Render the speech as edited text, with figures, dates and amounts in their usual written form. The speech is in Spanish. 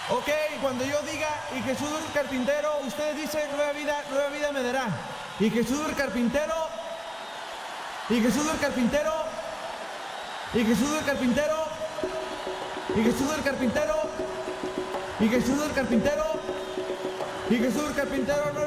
Ok, cuando yo diga y Jesús el carpintero, ustedes dicen nueva vida me dará. Y Jesús el carpintero, y Jesús el carpintero, y Jesús el carpintero, y Jesús el carpintero, y Jesús el carpintero, y Jesús el carpintero. No